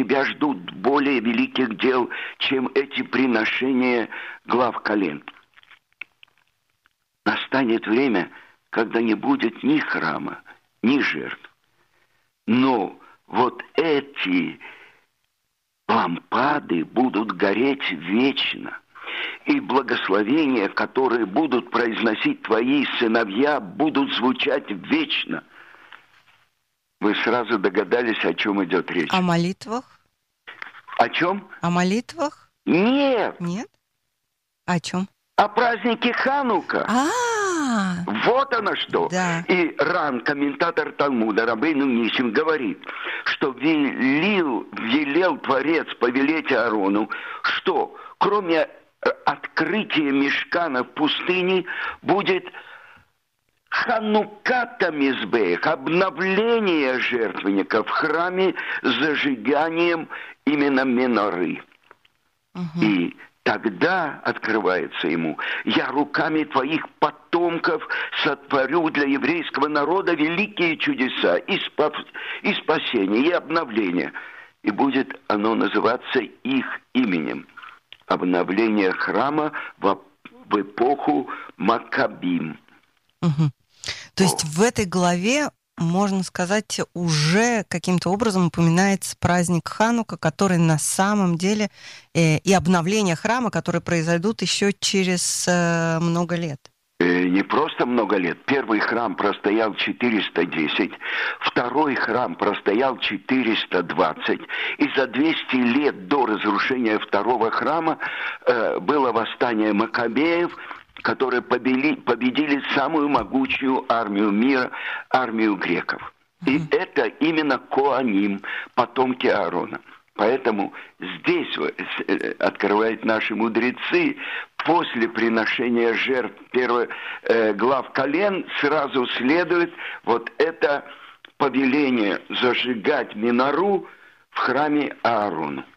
тебя ждут более великих дел, чем эти приношения глав колен. Настанет время, когда не будет ни храма, ни жертв. Но вот эти лампады будут гореть вечно. И благословения, которые будут произносить твои сыновья, будут звучать вечно. Вы сразу догадались, о чем идет речь? О молитвах? О чем? О молитвах? Нет. Нет? О чем? О празднике Ханука. Вот оно что. Да. И Ран, комментатор Талмуда, Рабейну Нисим, говорит, что велел Творец повелеть Аарону, что кроме открытия мишкана в пустыне будет Хануката Мизбех, обновление жертвенника в храме с зажиганием именно миноры. И тогда открывается ему: «Я руками твоих потомков сотворю для еврейского народа великие чудеса и спасение, и обновление». И будет оно называться их именем. Обновление храма в эпоху Маккабим. То есть в этой главе, можно сказать, уже каким-то образом упоминается праздник Ханука, который на самом деле, и обновление храма, которые произойдут еще через много лет. Не просто много лет. Первый храм простоял 410, второй храм простоял 420, и за 200 лет до разрушения второго храма было восстание Маккабеев, которые победили самую могучую армию мира, армию греков. И это именно Коаним, потомки Аарона. Поэтому здесь открывают наши мудрецы, после приношения жертв первых глав колен сразу следует вот это повеление зажигать минору в храме Аарона.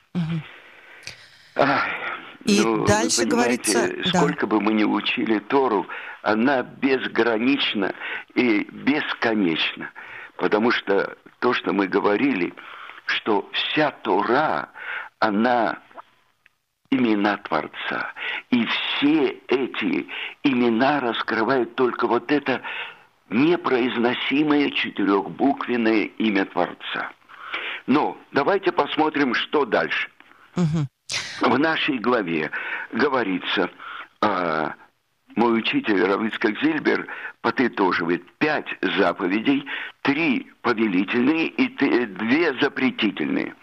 И дальше говорится... Сколько бы мы ни учили Тору, она безгранична и бесконечна. Потому что то, что мы говорили, что вся Тора, она имена Творца. И все эти имена раскрывают только вот это непроизносимое четырехбуквенное имя Творца. Но давайте посмотрим, что дальше. В нашей главе говорится, мой учитель Рав Ицхак Зильбер подытоживает 5 заповедей, 3 повелительные и 2 запретительные.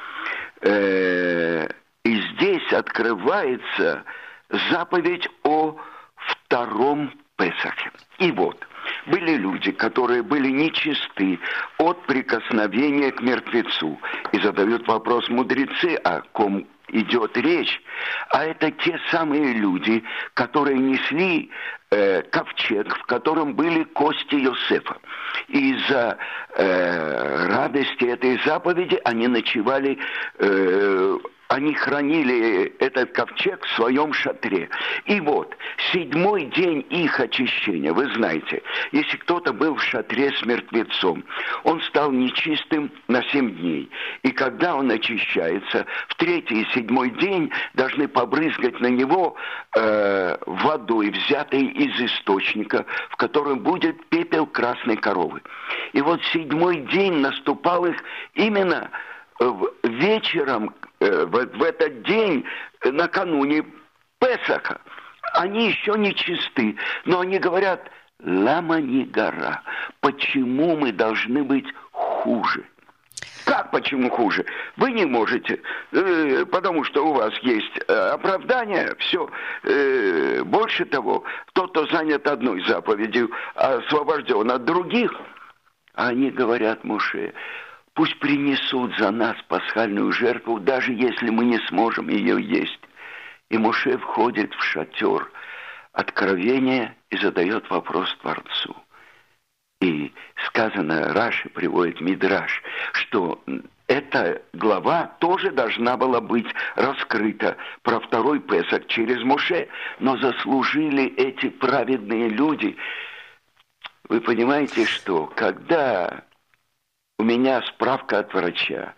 И здесь открывается заповедь о втором Песахе. И вот, были люди, которые были нечисты от прикосновения к мертвецу. И задают вопрос мудрецы, о ком идет речь. А это те самые люди, которые несли ковчег, в котором были кости Йосефа. И из-за радости этой заповеди они ночевали, они хранили этот ковчег в своем шатре. И вот, 7-й день их очищения, вы знаете, если кто-то был в шатре с мертвецом, он стал нечистым на 7 дней. И когда он очищается, в 3-й и 7-й день должны побрызгать на него водой, взятой из источника, в котором будет пепел красной коровы. И вот 7-й день наступал их именно вечером, в этот день, накануне Песаха. Они еще не чисты, но они говорят: «Лама не гора». Почему мы должны быть хуже? Как почему хуже? Вы не можете, потому что у вас есть оправдание, все. Больше того, тот, кто занят одной заповедью, освобожден от других. А они говорят Моше: пусть принесут за нас пасхальную жертву, даже если мы не сможем ее есть. И Моше входит в шатер откровения и задает вопрос Творцу. И сказано, Раши приводит Мидраш, что эта глава тоже должна была быть раскрыта про второй Песах через Моше, но заслужили эти праведные люди. Вы понимаете, что когда у меня справка от врача,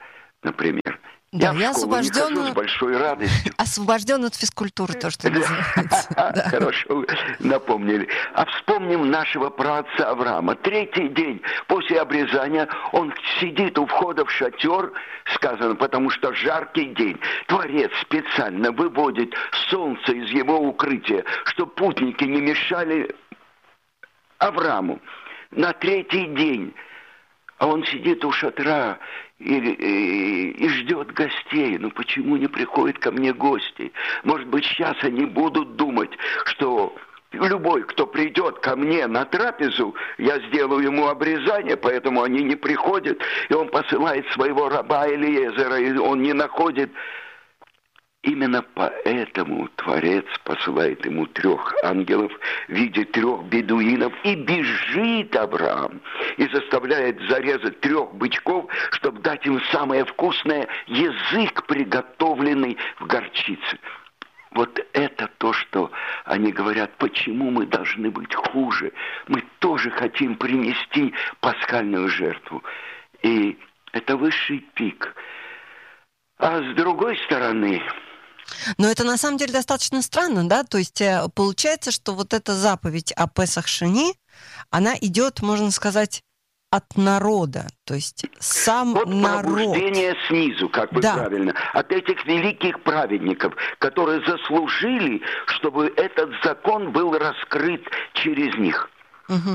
например. Да, я в школу не хожу с большой радостью. Освобожден от физкультуры, то, что называется. Хорошо, напомнили. А вспомним нашего праотца Авраама. 3-й день после обрезания он сидит у входа в шатер, сказано, потому что жаркий день. Творец специально выводит солнце из его укрытия, чтобы путники не мешали Аврааму. На 3-й день. А он сидит у шатра и ждет гостей. Ну почему не приходят ко мне гости? Может быть, сейчас они будут думать, что любой, кто придет ко мне на трапезу, я сделаю ему обрезание, поэтому они не приходят. И он посылает своего раба Элиезера, и он не находит. Именно поэтому Творец посылает ему 3 ангелов в виде 3 бедуинов, и бежит Авраам, и заставляет зарезать 3 бычков, чтобы дать им самое вкусное — язык, приготовленный в горчице. Вот это то, что они говорят, почему мы должны быть хуже. Мы тоже хотим принести пасхальную жертву. И это высший пик. А с другой стороны... Но это на самом деле достаточно странно, да? То есть получается, что вот эта заповедь о Песах Шени, она идет, можно сказать, от народа, то есть сам вот народ. Пробуждение снизу, как бы правильно, от этих великих праведников, которые заслужили, чтобы этот закон был раскрыт через них. Угу.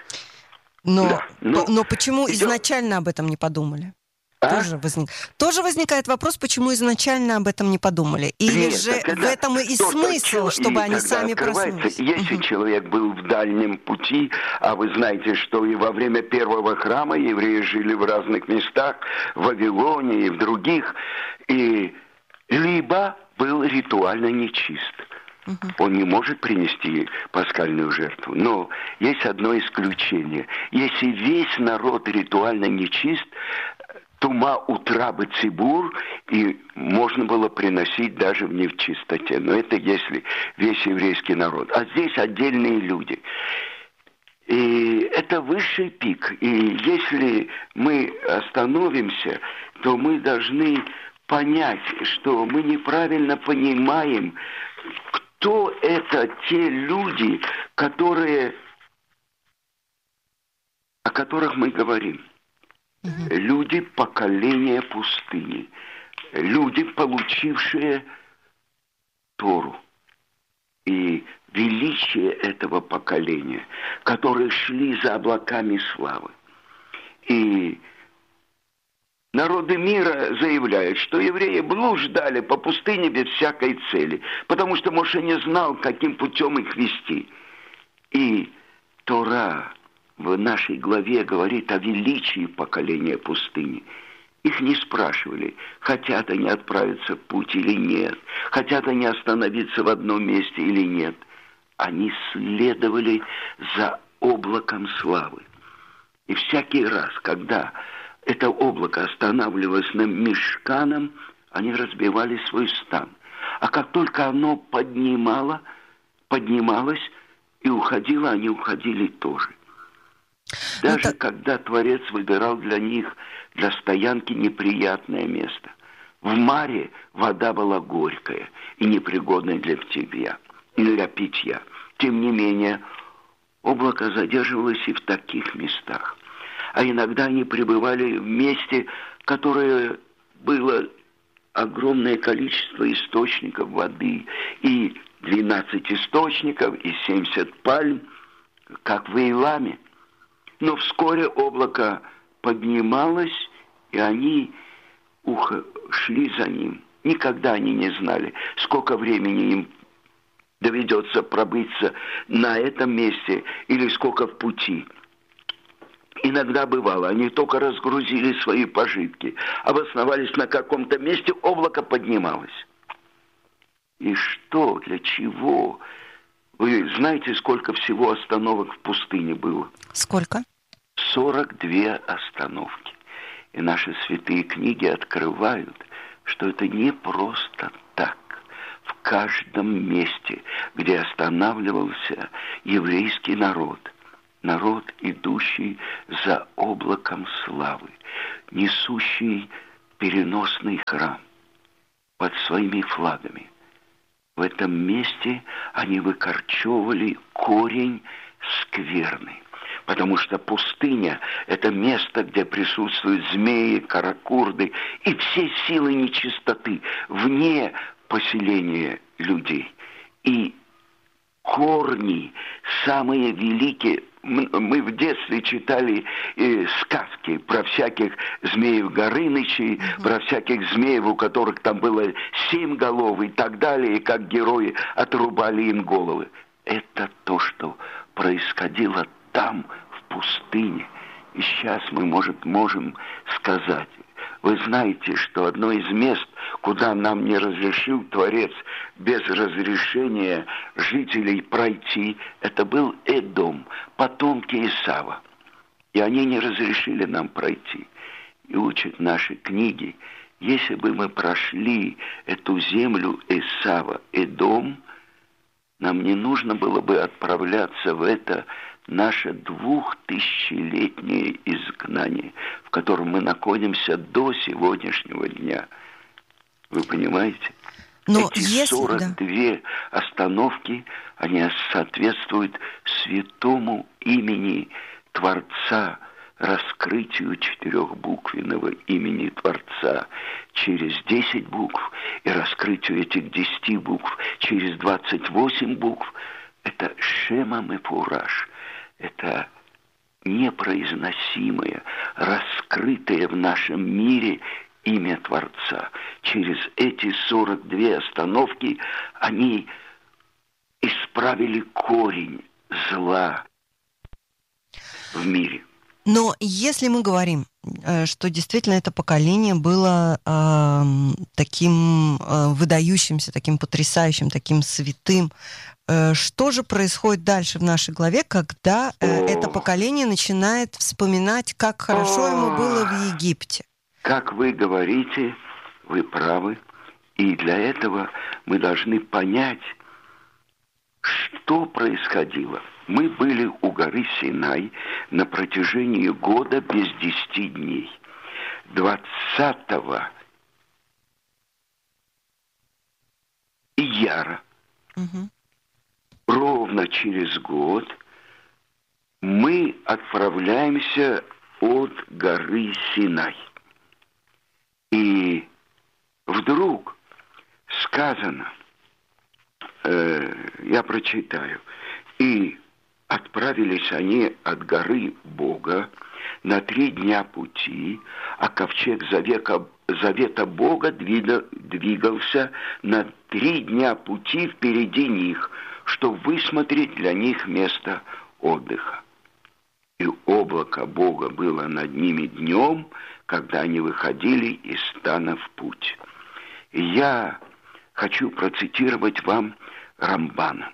Но почему изначально об этом не подумали? Тоже возникает вопрос, почему изначально об этом не подумали. Или же в этом и смысл, чтобы они сами проснулись. Если человек был в дальнем пути, а вы знаете, что и во время первого храма евреи жили в разных местах, в Вавилоне и в других, и либо был ритуально нечист. Он не может принести пасхальную жертву. Но есть одно исключение. Если весь народ ритуально нечист, тума утрабы цибур, и можно было приносить даже в нечистоте. Но это если весь еврейский народ. А здесь отдельные люди. И это высший пик. И если мы остановимся, то мы должны понять, что мы неправильно понимаем, кто это те люди, о которых мы говорим. Люди поколения пустыни. Люди, получившие Тору. И величие этого поколения, которые шли за облаками славы. И народы мира заявляют, что евреи блуждали по пустыне без всякой цели, потому что Моше не знал, каким путем их вести. И Тора в нашей главе говорит о величии поколения пустыни. Их не спрашивали, хотят они отправиться в путь или нет, хотят они остановиться в одном месте или нет. Они следовали за облаком славы. И всякий раз, когда это облако останавливалось над Мишканом, они разбивали свой стан. А как только оно поднималось и уходило, они уходили тоже. Даже когда Творец выбирал для них, для стоянки, неприятное место. В маре вода была горькая и непригодная для питья. Тем не менее, облако задерживалось и в таких местах. А иногда они пребывали в месте, которое было огромное количество источников воды. И 12 источников, и 70 пальм, как в Иламе. Но вскоре облако поднималось, и они шли за ним. Никогда они не знали, сколько времени им доведется пробыться на этом месте или сколько в пути. Иногда бывало, они только разгрузили свои пожитки, обосновались на каком-то месте, облако поднималось. И что, для чего? Вы знаете, сколько всего остановок в пустыне было? Сколько? 42 остановки. И наши святые книги открывают, что это не просто так. В каждом месте, где останавливался еврейский народ, идущий за облаком славы, несущий переносный храм под своими флагами. В этом месте они выкорчевывали корень скверны. Потому что пустыня – это место, где присутствуют змеи, каракурды и все силы нечистоты вне поселения людей. И корни самые великие. Мы в детстве читали сказки про всяких змеев Горынычей, про всяких змеев, у которых там было 7 голов и так далее, и как герои отрубали им головы. Это то, что происходило там, в пустыне. И сейчас мы, можем сказать, вы знаете, что одно из мест, куда нам не разрешил Творец без разрешения жителей пройти, это был Эдом, потомки Исава. И они не разрешили нам пройти. И учат наши книги, если бы мы прошли эту землю Исава, Эдом, нам не нужно было бы отправляться в это наше 2000-летнее изгнание, в котором мы находимся до сегодняшнего дня. Вы понимаете? Но эти 42 остановки, они соответствуют святому имени Творца, раскрытию 4-буквенного имени Творца через 10 букв и раскрытию этих 10 букв через 28 букв. Это Шема Мефураш. Это непроизносимое, раскрытое в нашем мире имя Творца. Через эти 42 остановки они исправили корень зла в мире. Но если мы говорим, что действительно это поколение было таким выдающимся, таким потрясающим, таким святым, что же происходит дальше в нашей главе, когда это поколение начинает вспоминать, как хорошо ему было в Египте? Как вы говорите, вы правы. И для этого мы должны понять, что происходило. Мы были у горы Синай на протяжении года без 10 дней. 20 ияра, ровно через год, мы отправляемся от горы Синай. И вдруг сказано, я прочитаю, и отправились они от горы Бога на 3 дня пути, а ковчег завета Бога двигался на 3 дня пути впереди них, чтобы высмотреть для них место отдыха. И облако Бога было над ними днем, когда они выходили из стана в путь. И я хочу процитировать вам Рамбана.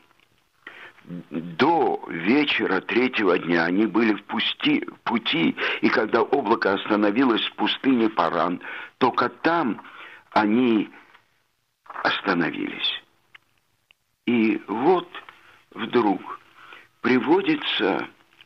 До вечера 3-го дня они были в пути, и когда облако остановилось в пустыне Паран, только там они остановились. И вот вдруг приводится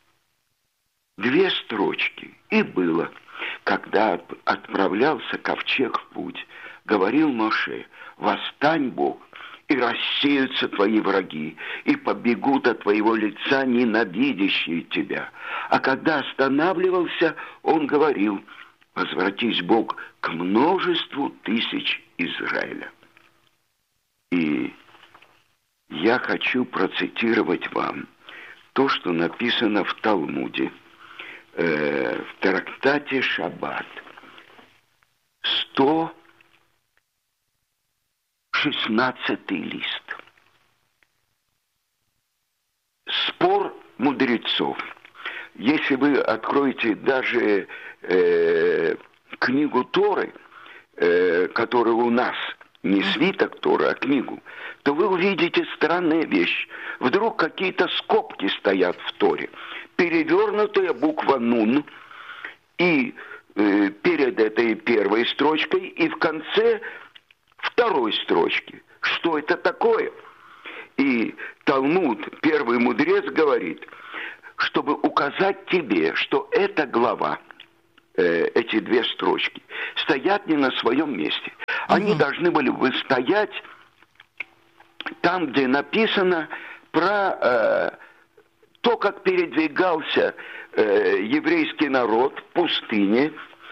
2 строчки. И было, когда отправлялся ковчег в путь, говорил Моше: «Восстань, Бог, и рассеются твои враги, и побегут от твоего лица ненавидящие тебя». А когда останавливался, он говорил: «Возвратись, Бог, к множеству тысяч Израиля». И я хочу процитировать вам то, что написано в Талмуде, в трактате Шаббат, 116 лист. Спор мудрецов. Если вы откроете даже книгу Торы, которая у нас, не свиток Торы, а книгу, то вы увидите странную вещь. Вдруг какие-то скобки стоят в Торе. Перевернутая буква «Нун», и перед этой первой строчкой, и в конце второй строчки. Что это такое? И Талмуд, первый мудрец, говорит, чтобы указать тебе, что эта глава эти две строчки, стоят не на своем месте. Они должны были бы стоять там, где написано про то, как передвигался еврейский народ в пустыне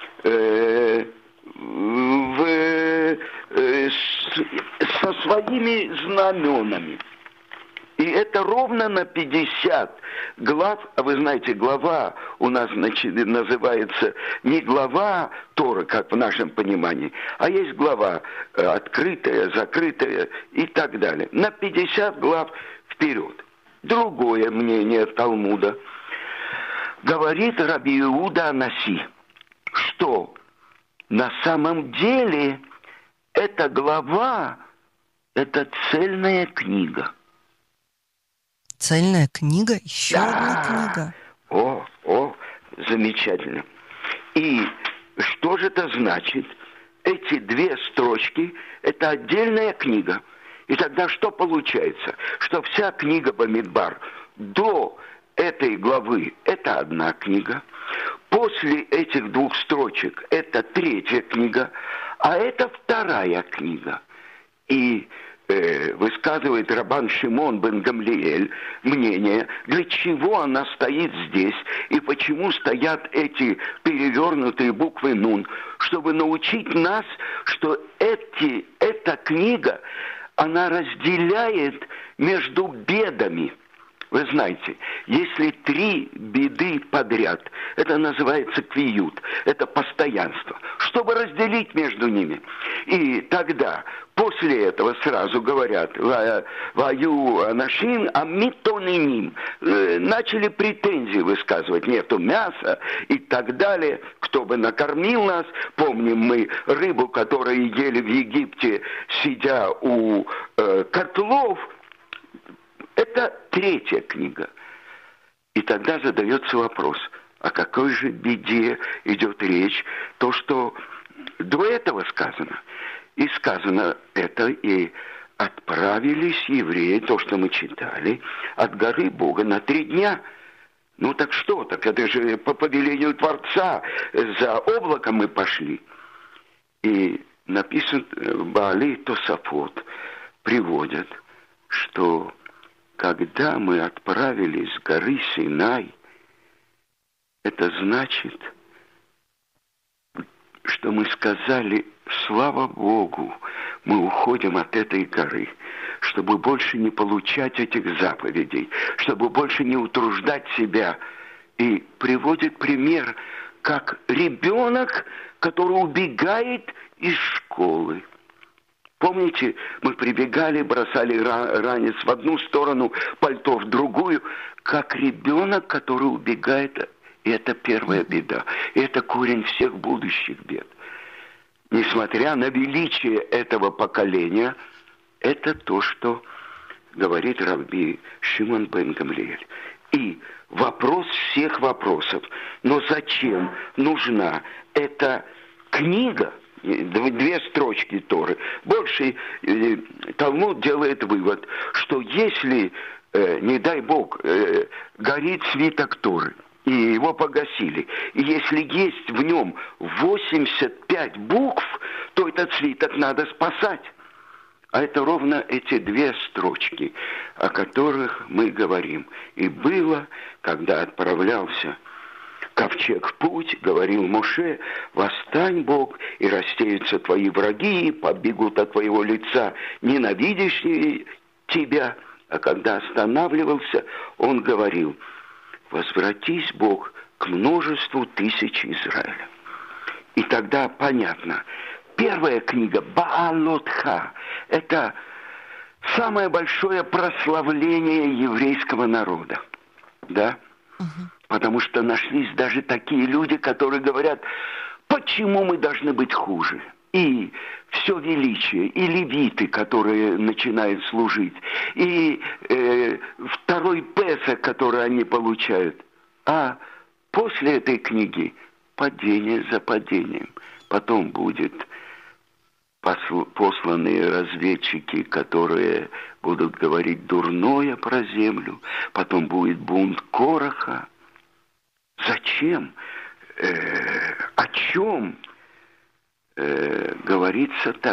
со своими знаменами. И это ровно на 50 глав. А вы знаете, глава у нас называется не глава Торы, как в нашем понимании, а есть глава открытая, закрытая и так далее. На 50 глав вперед. Другое мнение Талмуда. Говорит Раби Иуда Анаси, что на самом деле эта глава – это цельная книга. Цельная книга? Еще одна книга? Замечательно. И что же это значит? Эти две строчки – это отдельная книга. И тогда что получается? Что вся книга Бамидбар до этой главы – это одна книга. После этих двух строчек – это третья книга, а это вторая книга. И высказывает Рабан Шимон бен Гамлиэль мнение, для чего она стоит здесь и почему стоят эти перевернутые буквы «нун», чтобы научить нас, что эта книга, она разделяет между бедами. Вы знаете, если 3 беды подряд, это называется квиют, это постоянство, чтобы разделить между ними. И тогда, после этого сразу говорят, «Ваю анашин амитониним», начали претензии высказывать, нету мяса и так далее, кто бы накормил нас. Помним мы рыбу, которую ели в Египте, сидя у котлов. Это третья книга. И тогда задается вопрос, о какой же беде идет речь? То, что до этого сказано. И сказано это, и отправились евреи, то, что мы читали, от горы Бога на 3 дня. Ну так что? Так это же по повелению Творца. За облаком мы пошли. И написано, Баали Тосафот приводят, что когда мы отправились с горы Синай, это значит, что мы сказали, слава Богу, мы уходим от этой горы, чтобы больше не получать этих заповедей, чтобы больше не утруждать себя. И приводит пример, как ребенок, который убегает из школы. Помните, мы прибегали, бросали ранец в одну сторону, пальто в другую, как ребенок, который убегает. И это первая беда. И это корень всех будущих бед. Несмотря на величие этого поколения, это то, что говорит Рабби Шимон бен Гамлиэль. И вопрос всех вопросов. Но зачем нужна эта книга? 2 строчки Торы. Больше Талмуд делает вывод, что если, не дай Бог, горит свиток Торы, и его погасили, и если есть в нем 85 букв, то этот свиток надо спасать. А это ровно эти 2 строчки, о которых мы говорим. И было, когда отправлялся ковчег в путь, говорил Моше, восстань, Бог, и рассеются твои враги, и побегут от твоего лица ненавидящие тебя. А когда останавливался, он говорил, возвратись, Бог, к множеству тысяч Израиля. И тогда понятно, первая книга Баалотха – это самое большое прославление еврейского народа. Да? Потому что нашлись даже такие люди, которые говорят, почему мы должны быть хуже? И все величие, и левиты, которые начинают служить, и второй Песах, который они получают. А после этой книги падение за падением. Потом будет посланные разведчики, которые будут говорить дурное про землю. Потом будет бунт Кораха. Зачем о чем говорится